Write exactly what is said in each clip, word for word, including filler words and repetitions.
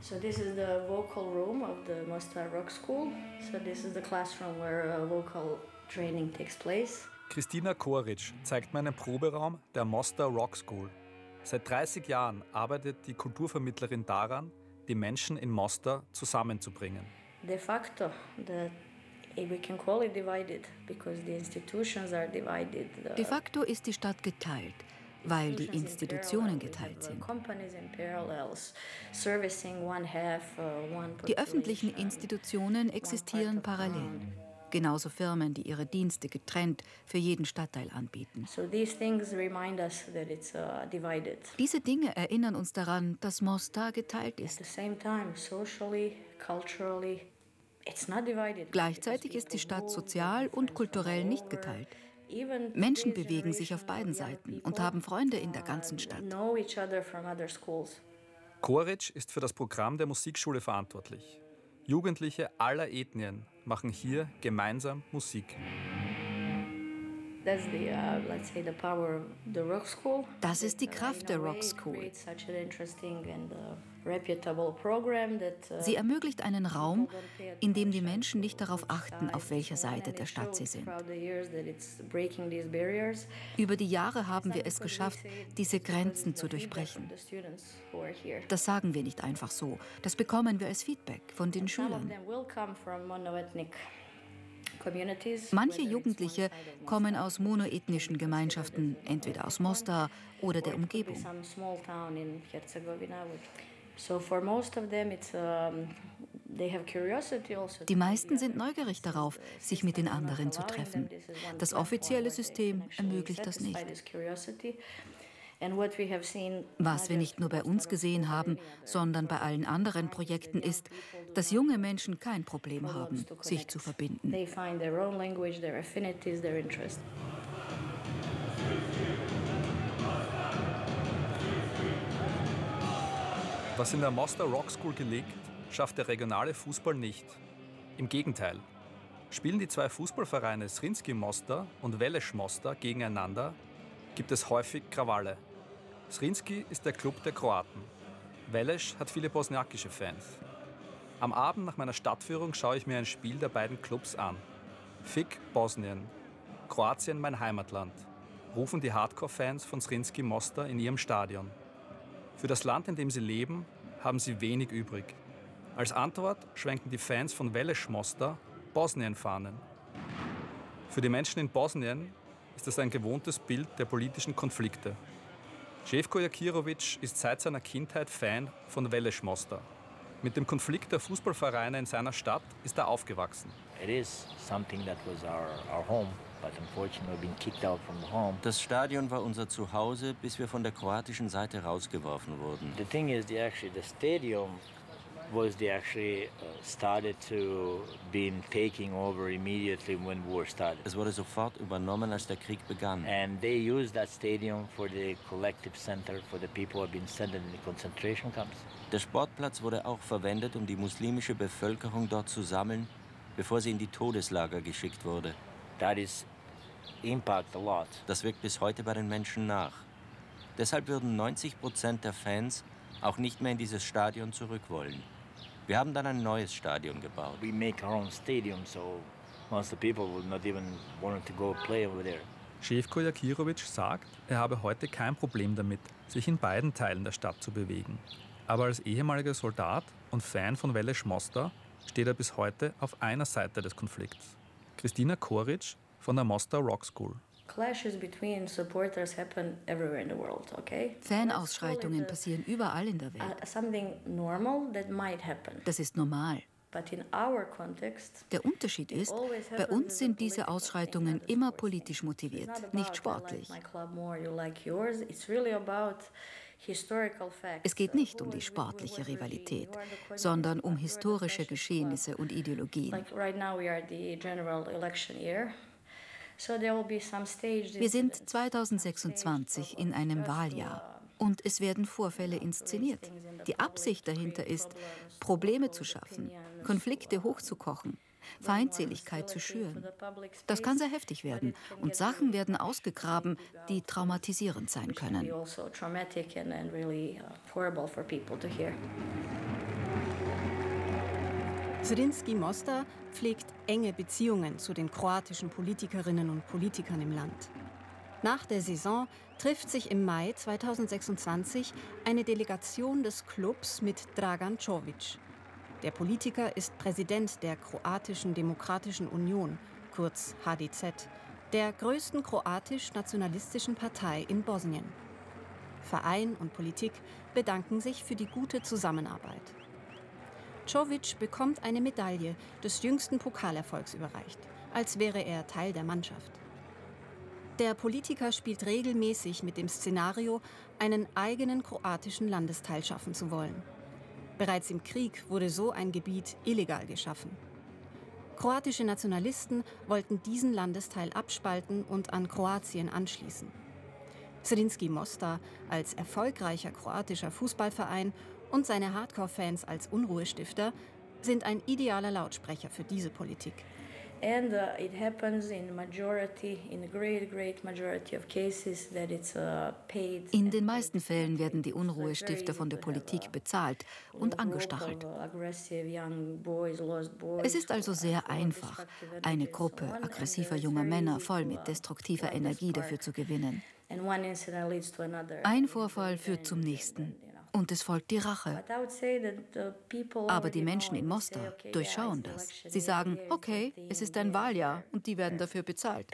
So this is the vocal room of the Mostar Rock School. So this is the classroom where uh, vocal training takes place. Kristina Koric zeigt mir einen Proberaum der Mostar Rock School. Seit dreißig Jahren arbeitet die Kulturvermittlerin daran, die Menschen in Mostar zusammenzubringen. De facto, the, we can call it divided because the institutions are divided. De facto ist die Stadt geteilt, weil die Institutionen geteilt sind. Die öffentlichen Institutionen existieren parallel. Genauso Firmen, die ihre Dienste getrennt für jeden Stadtteil anbieten. Diese Dinge erinnern uns daran, dass Mostar geteilt ist. Gleichzeitig ist die Stadt sozial und kulturell nicht geteilt. Menschen bewegen sich auf beiden Seiten und haben Freunde in der ganzen Stadt. Koric ist für das Programm der Musikschule verantwortlich. Jugendliche aller Ethnien machen hier gemeinsam Musik. Das ist die Kraft der Rock School. Sie ermöglicht einen Raum, in dem die Menschen nicht darauf achten, auf welcher Seite der Stadt sie sind. Über die Jahre haben wir es geschafft, diese Grenzen zu durchbrechen. Das sagen wir nicht einfach so. Das bekommen wir als Feedback von den Schülern. Manche Jugendliche kommen aus monoethnischen Gemeinschaften, entweder aus Mostar oder der Umgebung. Die meisten sind neugierig darauf, sich mit den anderen zu treffen. Das offizielle System ermöglicht das nicht. Was wir nicht nur bei uns gesehen haben, sondern bei allen anderen Projekten ist, dass junge Menschen kein Problem haben, sich zu verbinden. Was in der Mostar Rock School gelingt, schafft der regionale Fußball nicht. Im Gegenteil. Spielen die zwei Fußballvereine Zrinjski Mostar und Veleš Mostar gegeneinander, gibt es häufig Krawalle. Zrinjski ist der Club der Kroaten. Veleš hat viele bosniakische Fans. Am Abend nach meiner Stadtführung schaue ich mir ein Spiel der beiden Clubs an. Fick Bosnien, Kroatien mein Heimatland, rufen die Hardcore-Fans von Zrinjski Mostar in ihrem Stadion. Für das Land, in dem sie leben, haben sie wenig übrig. Als Antwort schwenken die Fans von Veleš Mostar Bosnien-Fahnen. Für die Menschen in Bosnien ist das ein gewohntes Bild der politischen Konflikte. Željko Jakirović ist seit seiner Kindheit Fan von Veleš Mostar. Mit dem Konflikt der Fußballvereine in seiner Stadt ist er aufgewachsen. It is something that was our, our home, but unfortunately we've been kicked out from the home. Das Stadion war unser Zuhause, bis wir von der kroatischen Seite rausgeworfen wurden. The thing is, the actually the stadium was they actually uh, started to been taking over immediately when war started. Es wurde sofort übernommen, als der Krieg begann. And they used that stadium for the collective center for the people who have been sent in the concentration camps. Der Sportplatz wurde auch verwendet, um die muslimische Bevölkerung dort zu sammeln, bevor sie in die Todeslager geschickt wurde. That is impact a lot. Das wirkt bis heute bei den Menschen nach. Deshalb würden neunzig Prozent der Fans auch nicht mehr in dieses Stadion zurück wollen. Wir haben dann ein neues Stadion gebaut. We make our own stadium, so most of the people would not even want to go play over there. Željko Jakirović sagt, er habe heute kein Problem damit, sich in beiden Teilen der Stadt zu bewegen. Aber als ehemaliger Soldat und Fan von Veleš Mostar steht er bis heute auf einer Seite des Konflikts. Kristina Koric von der Mostar Rock School. Fanausschreitungen passieren überall in der Welt. Das ist normal. Der Unterschied ist, bei uns sind diese Ausschreitungen immer politisch motiviert, nicht sportlich. Es geht nicht um die sportliche Rivalität, sondern um historische Geschehnisse und Ideologien. Wir sind zweitausendsechsundzwanzig in einem Wahljahr und es werden Vorfälle inszeniert. Die Absicht dahinter ist, Probleme zu schaffen, Konflikte hochzukochen, Feindseligkeit zu schüren. Das kann sehr heftig werden und Sachen werden ausgegraben, die traumatisierend sein können. Zrinjski Mostar pflegt enge Beziehungen zu den kroatischen Politikerinnen und Politikern im Land. Nach der Saison trifft sich im Mai zweitausendsechsundzwanzig eine Delegation des Clubs mit Dragan Čović. Der Politiker ist Präsident der Kroatischen Demokratischen Union, kurz H D Z, der größten kroatisch-nationalistischen Partei in Bosnien. Verein und Politik bedanken sich für die gute Zusammenarbeit. Čović bekommt eine Medaille des jüngsten Pokalerfolgs überreicht, als wäre er Teil der Mannschaft. Der Politiker spielt regelmäßig mit dem Szenario, einen eigenen kroatischen Landesteil schaffen zu wollen. Bereits im Krieg wurde so ein Gebiet illegal geschaffen. Kroatische Nationalisten wollten diesen Landesteil abspalten und an Kroatien anschließen. Zrinjski Mostar als erfolgreicher kroatischer Fußballverein und seine Hardcore-Fans als Unruhestifter sind ein idealer Lautsprecher für diese Politik. And uh, it happens in majority, in a great, great majority of cases that it's uh, paid. In den meisten Fällen werden die Unruhestifter von der Politik bezahlt und angestachelt. Es ist also sehr einfach, eine Gruppe aggressiver junger Männer voll mit destruktiver Energie dafür zu gewinnen. Ein Vorfall führt zum nächsten. Und es folgt die Rache. Aber die Menschen in Mostar durchschauen das. Sie sagen, okay, es ist ein Wahljahr und die werden dafür bezahlt.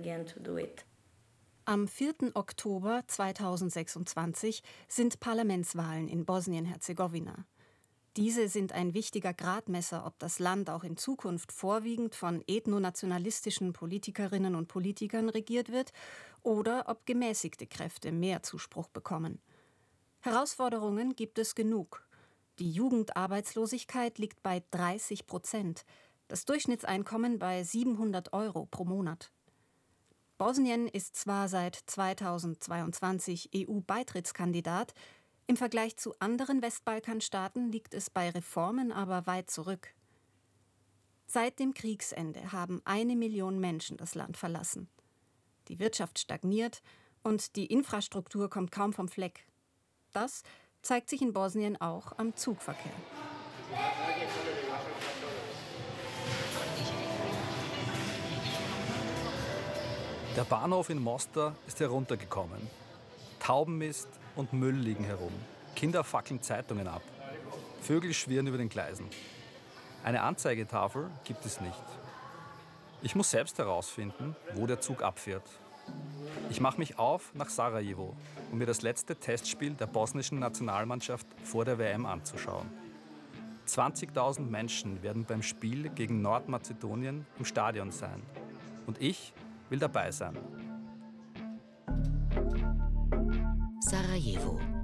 Am vierten Oktober zweitausendsechsundzwanzig sind Parlamentswahlen in Bosnien-Herzegowina. Diese sind ein wichtiger Gradmesser, ob das Land auch in Zukunft vorwiegend von ethnonationalistischen Politikerinnen und Politikern regiert wird oder ob gemäßigte Kräfte mehr Zuspruch bekommen. Herausforderungen gibt es genug. Die Jugendarbeitslosigkeit liegt bei dreißig Prozent, das Durchschnittseinkommen bei siebenhundert Euro pro Monat. Bosnien ist zwar seit zweitausendzweiundzwanzig E U-Beitrittskandidat, im Vergleich zu anderen Westbalkanstaaten liegt es bei Reformen aber weit zurück. Seit dem Kriegsende haben eine Million Menschen das Land verlassen. Die Wirtschaft stagniert und die Infrastruktur kommt kaum vom Fleck. Das zeigt sich in Bosnien auch am Zugverkehr. Der Bahnhof in Mostar ist heruntergekommen. Taubenmist und Müll liegen herum. Kinder fackeln Zeitungen ab. Vögel schwirren über den Gleisen. Eine Anzeigetafel gibt es nicht. Ich muss selbst herausfinden, wo der Zug abfährt. Ich mache mich auf nach Sarajevo, um mir das letzte Testspiel der bosnischen Nationalmannschaft vor der W M anzuschauen. zwanzigtausend Menschen werden beim Spiel gegen Nordmazedonien im Stadion sein. Und ich will dabei sein. Sarajevo.